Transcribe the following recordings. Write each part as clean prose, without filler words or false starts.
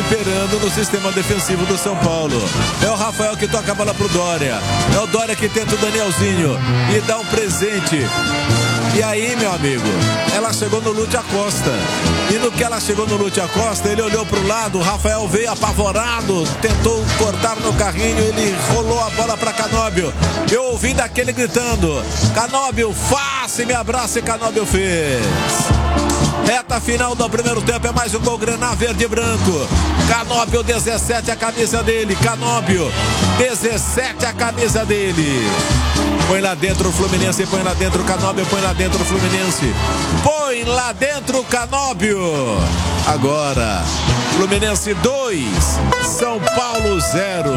imperando no sistema defensivo do São Paulo. É o Rafael que toca a bola pro Dória. É o Dória que tenta o Danielzinho e dá um presente. E aí, meu amigo, ela chegou no Lúcio Acosta. E no que ela chegou no Lúcio Acosta, ele olhou pro lado, o Rafael veio apavorado, tentou cortar no carrinho, ele rolou a bola para Canóbio. Eu ouvi daquele gritando: Canóbio, faça e me abraça, e Canóbio fez. Reta final do primeiro tempo, é mais um gol Grená verde e branco. Canóbio 17 a camisa dele. Canóbio 17 a camisa dele. Põe lá dentro o Fluminense, põe lá dentro o Canóbio, põe lá dentro o Fluminense. Põe lá dentro o Canóbio. Agora, Fluminense 2, São Paulo 0.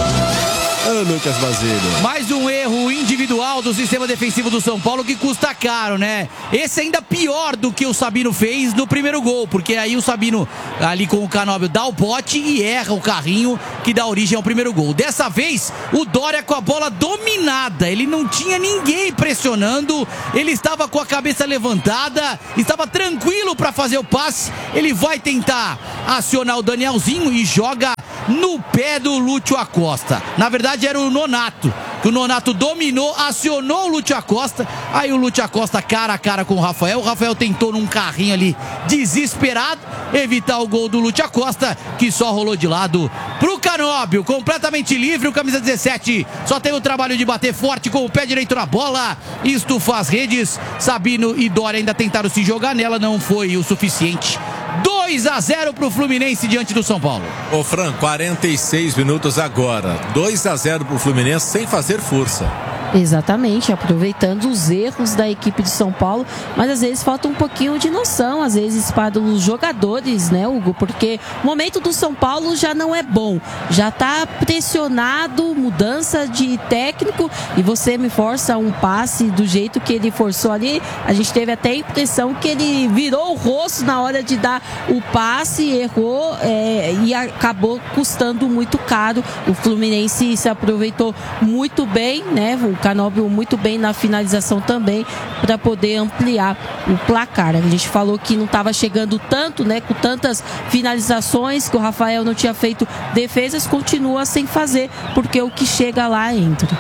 Lucas Basílio. Mais um erro individual do sistema defensivo do São Paulo que custa caro, né? Esse ainda pior do que o Sabino fez no primeiro gol, porque aí o Sabino ali com o Canóbio dá o bote e erra o carrinho que dá origem ao primeiro gol. Dessa vez, o Dória com a bola dominada, ele não tinha ninguém pressionando, ele estava com a cabeça levantada, estava tranquilo para fazer o passe, ele vai tentar acionar o Danielzinho e joga no pé do Lúcio Acosta. Na verdade era o Nonato, que o Nonato dominou, acionou o Lúcio Acosta, aí o Lúcio Acosta cara a cara com o Rafael tentou num carrinho ali desesperado evitar o gol do Lúcio Acosta, que só rolou de lado pro Canóbio, completamente livre, o camisa 17 só tem o trabalho de bater forte com o pé direito na bola, isto faz redes. Sabino e Dória ainda tentaram se jogar nela, não foi o suficiente. 2-0 pro Fluminense diante do São Paulo. Ô Fran, 46 minutos agora. 2-0 pro Fluminense sem fazer força. Exatamente, aproveitando os erros da equipe de São Paulo, mas às vezes falta um pouquinho de noção, às vezes para os jogadores, né, Hugo? Porque o momento do São Paulo já não é bom, já está pressionado, mudança de técnico, e você me força um passe do jeito que ele forçou ali, a gente teve até a impressão que ele virou o rosto na hora de dar o passe, errou e acabou custando muito caro. O Fluminense se aproveitou muito bem, né? O Canóbio muito bem na finalização também para poder ampliar o placar. A gente falou que não estava chegando tanto, né, com tantas finalizações, que o Rafael não tinha feito defesas, continua sem fazer, porque o que chega lá entra.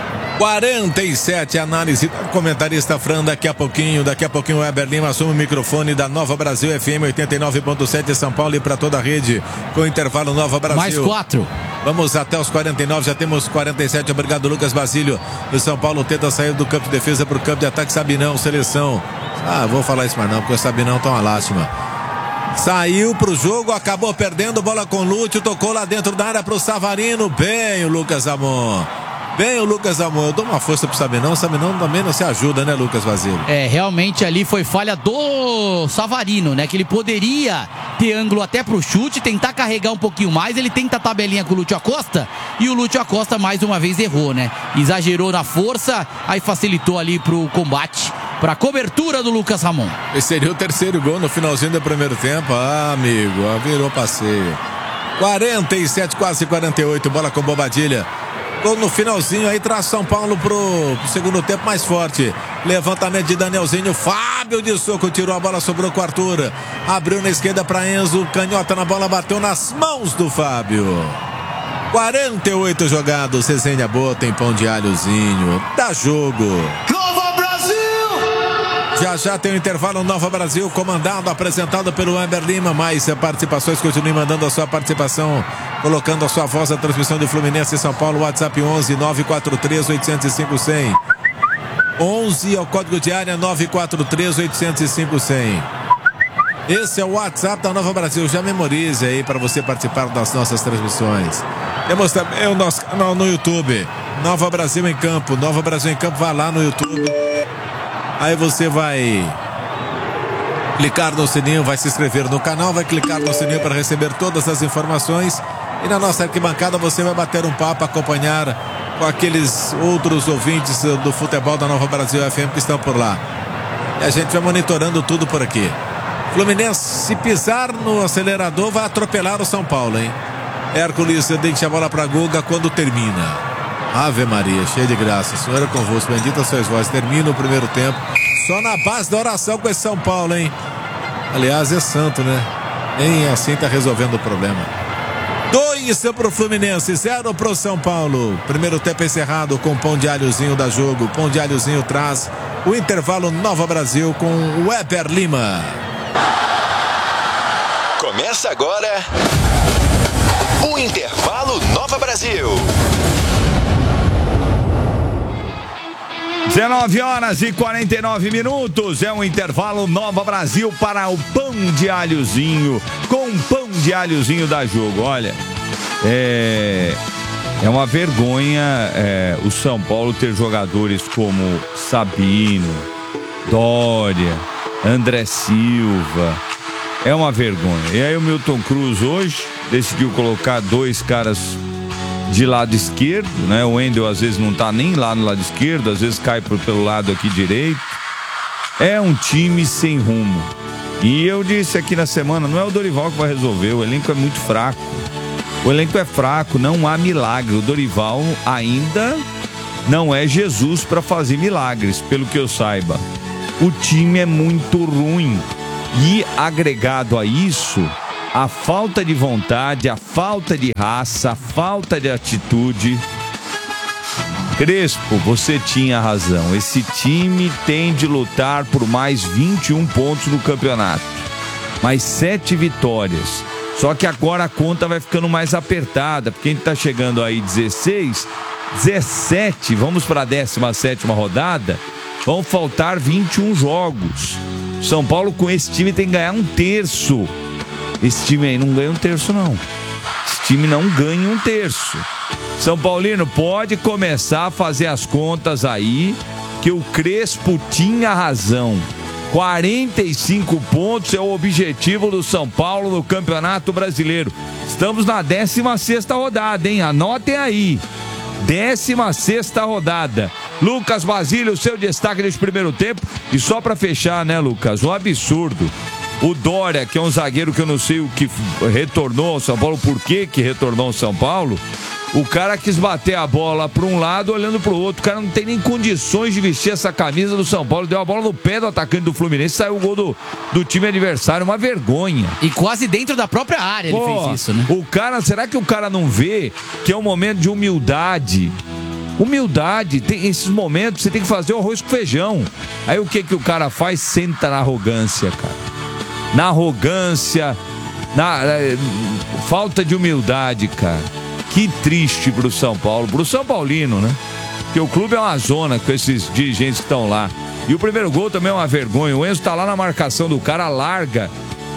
47, análise do comentarista Fran. Daqui a pouquinho o Weber Lima assume o microfone da Nova Brasil FM 89.7 São Paulo e para toda a rede, com o intervalo Nova Brasil. Mais 4. Vamos até os 49, já temos 47. Obrigado, Lucas Basílio. O São Paulo tenta sair do campo de defesa para o campo de ataque. Sabinão, seleção. Vou falar isso mais não, porque o Sabinão tá uma lástima. Saiu pro jogo, acabou perdendo, bola com o Lúcio, tocou lá dentro da área pro Savarino. Bem o Lucas Amon. Bem o Lucas Amon, eu dou uma força pro Sabinão. O Sabinão também não se ajuda, né, Lucas Basílio? Realmente ali foi falha do Savarino, né? Que ele poderia ter ângulo até pro chute, tentar carregar um pouquinho mais. Ele tenta a tabelinha com o Lúcio Acosta e o Lúcio Acosta mais uma vez errou, né? Exagerou na força, aí facilitou ali pro combate, pra cobertura do Lucas Ramon. Esse seria o terceiro gol no finalzinho do primeiro tempo. Amigo, virou passeio. 47, quase 48, bola com Bobadilha. Gol no finalzinho aí, traz São Paulo pro segundo tempo mais forte. Levantamento de Danielzinho, Fábio de soco, tirou a bola, sobrou com o Arthur. Abriu na esquerda para Enzo, canhota na bola, bateu nas mãos do Fábio. 48 jogados, resenha boa, tem pão de alhozinho. Dá jogo. Nova Brasil! Já tem o intervalo Nova Brasil, comandado, apresentado pelo Weber Lima. Mais participações, continue mandando a sua participação, colocando a sua voz na transmissão do Fluminense e São Paulo. WhatsApp 11 943 805 100. 11 é o código de área, 943 805 100. Esse é o WhatsApp da Nova Brasil. Já memorize aí para você participar das nossas transmissões. Temos também o nosso canal no YouTube, Nova Brasil em Campo. Nova Brasil em Campo, vai lá no YouTube. Aí você vai clicar no sininho, vai se inscrever no canal, vai clicar no sininho para receber todas as informações. E na nossa arquibancada você vai bater um papo, acompanhar com aqueles outros ouvintes do futebol da Nova Brasil FM que estão por lá. E a gente vai monitorando tudo por aqui. Fluminense, se pisar no acelerador, vai atropelar o São Paulo, hein? Hércules deixa a bola para Guga quando termina. Ave Maria, cheia de graça. Senhor é convosco, bendita sois vós. Termina o primeiro tempo só na base da oração com esse São Paulo, hein? Aliás, é santo, né? Nem assim tá resolvendo o problema. 2 pro Fluminense, 0 pro São Paulo. Primeiro tempo encerrado com Pão de Alhozinho da Jogo. Pão de Alhozinho traz o intervalo Nova Brasil com o Weber Lima. Começa agora o intervalo Nova Brasil. 19h49. É um intervalo Nova Brasil para o Pão de Alhozinho, com Pão de Alhozinho da Jogo. Olha, é uma vergonha o São Paulo ter jogadores como Sabino, Dória, André Silva. É uma vergonha. E aí o Milton Cruz hoje decidiu colocar 2 caras de lado esquerdo, né? O Wendel às vezes não tá nem lá no lado esquerdo, às vezes cai pelo lado aqui direito. É um time sem rumo. E eu disse aqui na semana, não é o Dorival que vai resolver, o elenco é muito fraco. O elenco é fraco, não há milagre. O Dorival ainda não é Jesus para fazer milagres, pelo que eu saiba. O time é muito ruim. E agregado a isso, a falta de vontade, a falta de raça, a falta de atitude. Crespo, você tinha razão. Esse time tem de lutar por mais 21 pontos no campeonato. Mais 7 vitórias. Só que agora a conta vai ficando mais apertada, porque a gente tá chegando aí 16, 17, vamos para a 17ª rodada, vão faltar 21 jogos. São Paulo com esse time tem que ganhar 1/3. Esse time aí não ganha 1/3 não. Esse time não ganha 1/3. São Paulino, pode começar a fazer as contas aí, que o Crespo tinha razão. 45 pontos é o objetivo do São Paulo no Campeonato Brasileiro. Estamos na 16ª rodada, hein? Anotem aí. 16ª rodada. Lucas Basílio, seu destaque nesse primeiro tempo. E só pra fechar, né, Lucas? Um absurdo. O Dória, que é um zagueiro que eu não sei o que retornou ao São Paulo, por que retornou ao São Paulo. O cara quis bater a bola para um lado olhando para o outro. O cara não tem nem condições de vestir essa camisa do São Paulo. Deu a bola no pé do atacante do Fluminense. Saiu o gol do time adversário. Uma vergonha. E quase dentro da própria área ele fez isso, né? O cara, será que o cara não vê que é um momento de humildade? Humildade, tem esses momentos, você tem que fazer o arroz com feijão. Aí o que o cara faz? Senta na arrogância, cara. Na arrogância, na falta de humildade, cara. Que triste pro São Paulo, pro São Paulino, né? Porque o clube é uma zona com esses dirigentes que estão lá. E o primeiro gol também é uma vergonha. O Enzo tá lá na marcação do cara, larga,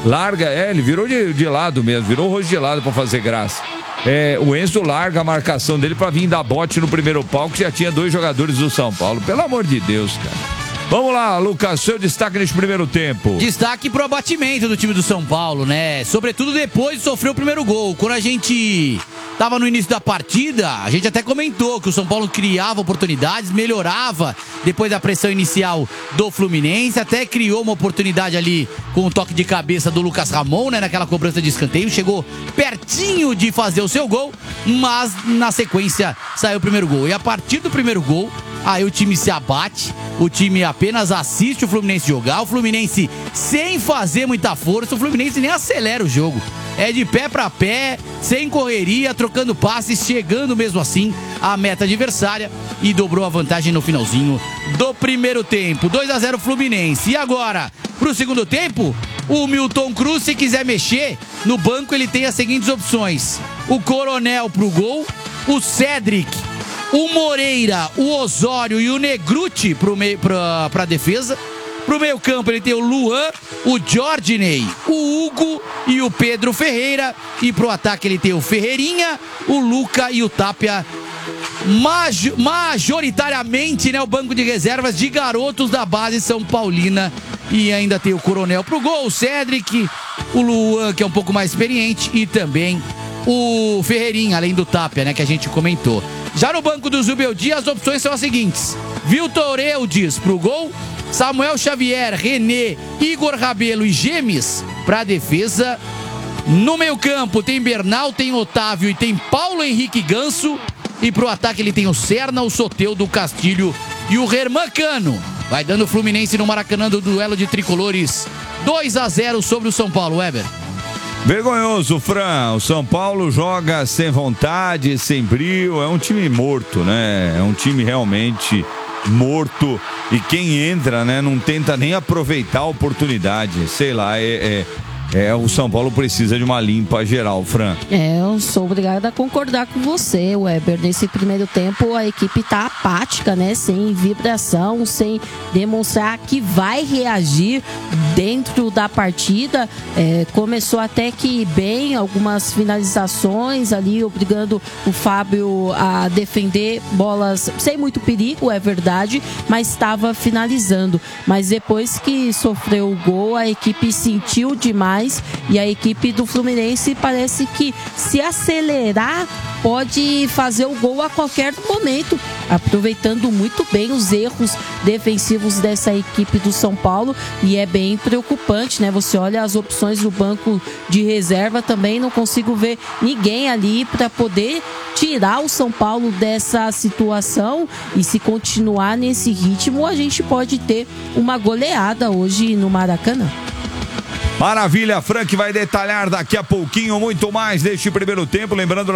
ele virou de lado mesmo, virou o rosto de lado pra fazer graça. O Enzo larga a marcação dele pra vir dar bote no primeiro palco, que já tinha 2 jogadores do São Paulo. Pelo amor de Deus, cara. Vamos lá, Lucas, seu destaque nesse primeiro tempo. Destaque pro abatimento do time do São Paulo, né? Sobretudo depois de sofrer o primeiro gol. Quando a gente tava no início da partida, a gente até comentou que o São Paulo criava oportunidades, melhorava depois da pressão inicial do Fluminense, até criou uma oportunidade ali com o toque de cabeça do Lucas Ramon, né? Naquela cobrança de escanteio, chegou pertinho de fazer o seu gol, mas na sequência saiu o primeiro gol. E a partir do primeiro gol, aí o time se abate, o time apenas assiste o Fluminense jogar, o Fluminense sem fazer muita força, o Fluminense nem acelera o jogo. É de pé pra pé, sem correria, trocando passes, chegando mesmo assim à meta adversária e dobrou a vantagem no finalzinho do primeiro tempo. 2-0 Fluminense. E agora, pro segundo tempo, o Milton Cruz, se quiser mexer, no banco ele tem as seguintes opções: o Coronel pro gol, o Cedric, o Moreira, o Osório e o Negruti pra defesa. Pro meio campo ele tem o Luan, o Jordinei, o Hugo e o Pedro Ferreira. E pro ataque ele tem o Ferreirinha, o Luca e o Tapia. Majoritariamente, né, o banco de reservas de garotos da base São Paulina. E ainda tem o Coronel pro gol, o Cedric, o Luan, que é um pouco mais experiente, e também o Ferreirinha, além do Tapia, né, que a gente comentou. Já no banco do Zubeldia, as opções são as seguintes: Vitor Eudes pro gol, Samuel Xavier, René, Igor Rabelo e Gemes pra defesa. No meio campo tem Bernal, tem Otávio e tem Paulo Henrique Ganso. E pro ataque ele tem o Serna, o Soteldo, o Castilho e o Herman Cano. Vai dando o Fluminense no Maracanã do duelo de tricolores. 2-0 sobre o São Paulo, Weber. Vergonhoso, Fran. O São Paulo joga sem vontade, sem brio. É um time morto, né? É um time realmente morto. E quem entra, né, não tenta nem aproveitar a oportunidade. Sei lá, o São Paulo precisa de uma limpa geral, Fran. Eu sou obrigada a concordar com você, Weber. Nesse primeiro tempo a equipe tá apática, né? Sem vibração, sem demonstrar que vai reagir dentro da partida. Começou até que bem, algumas finalizações ali, obrigando o Fábio a defender bolas sem muito perigo, é verdade, mas estava finalizando. Mas depois que sofreu o gol, a equipe sentiu demais. E a equipe do Fluminense parece que, se acelerar, pode fazer o gol a qualquer momento, aproveitando muito bem os erros defensivos dessa equipe do São Paulo. E é bem preocupante, né? Você olha as opções do banco de reserva, também não consigo ver ninguém ali para poder tirar o São Paulo dessa situação. E se continuar nesse ritmo, a gente pode ter uma goleada hoje no Maracanã. Maravilha, Frank vai detalhar daqui a pouquinho muito mais deste primeiro tempo. Lembrando